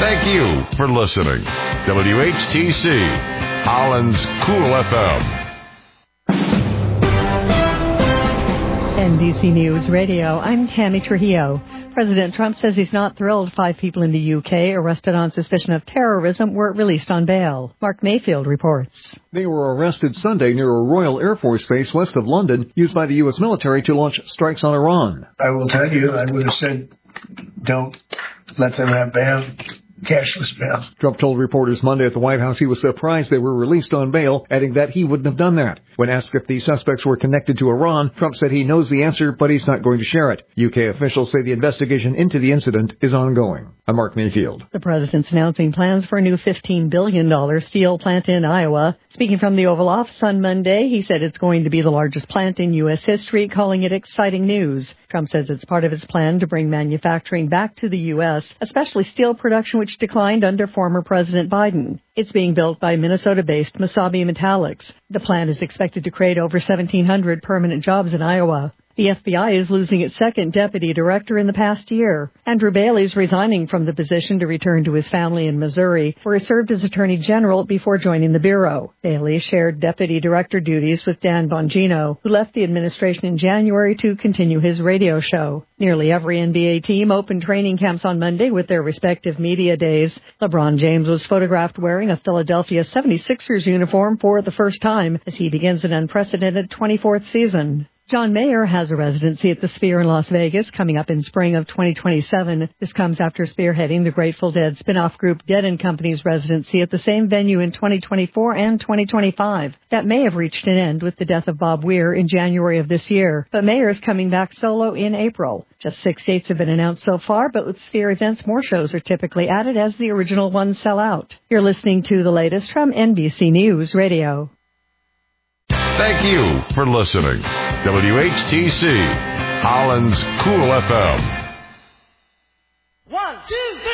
Thank you for listening. WHTC, Holland's Cool FM. NBC News Radio, I'm Tammy Trujillo. President Trump says he's not thrilled 5 people in the UK arrested on suspicion of terrorism were released on bail. Mark Mayfield reports. They were arrested Sunday near a Royal Air Force base west of London, used by the U.S. military to launch strikes on Iran. I will tell you, I would have said, don't let them have bail. Cashless bail. Trump told reporters Monday at the White House he was surprised they were released on bail, adding that he wouldn't have done that. When asked if the suspects were connected to Iran, Trump said he knows the answer, but he's not going to share it. UK officials say the investigation into the incident is ongoing. I'm Mark Mayfield. The president's announcing plans for a new $15 billion steel plant in Iowa. Speaking from the Oval Office on Monday, he said it's going to be the largest plant in U.S. history, calling it exciting news. Trump says it's part of his plan to bring manufacturing back to the U.S., especially steel production, which declined under former President Biden. It's being built by Minnesota-based Mesabi Metallics. The plant is expected to create over 1,700 permanent jobs in Iowa. The FBI is losing its second deputy director in the past year. Andrew Bailey's resigning from the position to return to his family in Missouri, where he served as Attorney General before joining the Bureau. Bailey shared deputy director duties with Dan Bongino, who left the administration in January to continue his radio show. Nearly every NBA team opened training camps on Monday with their respective media days. LeBron James was photographed wearing a Philadelphia 76ers uniform for the first time as he begins an unprecedented 24th season. John Mayer has a residency at the Sphere in Las Vegas coming up in spring of 2027. This comes after spearheading the Grateful Dead spin-off group Dead & Company's residency at the same venue in 2024 and 2025. That may have reached an end with the death of Bob Weir in January of this year, but Mayer is coming back solo in April. Just 6 dates have been announced so far, but with Sphere events, more shows are typically added as the original ones sell out. You're listening to the latest from NBC News Radio. Thank you for listening. WHTC, Holland's Cool FM. 1, 2, 3.